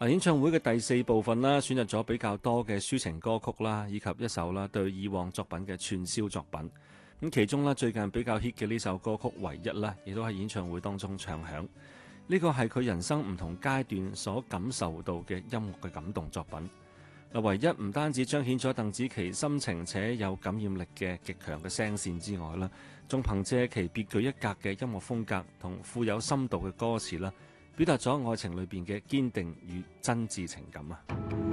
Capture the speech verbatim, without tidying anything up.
嗱，演唱會嘅第四部分啦，選擇咗比較多嘅抒情歌曲啦，以及一首啦對以往作品嘅串燒作品。咁其中啦，最近比較 hit 嘅呢首歌曲《唯一》啦，亦都喺演唱會當中唱響。呢個係佢人生唔同階段所感受到嘅音樂嘅感動作品。嗱，唯一唔單止彰顯咗鄧紫棋深情且有感染力嘅極強嘅聲線之外啦，仲憑借其別具一格嘅音樂風格同富有深度嘅歌詞啦，表達咗愛情裏邊嘅堅定與真摯情感啊！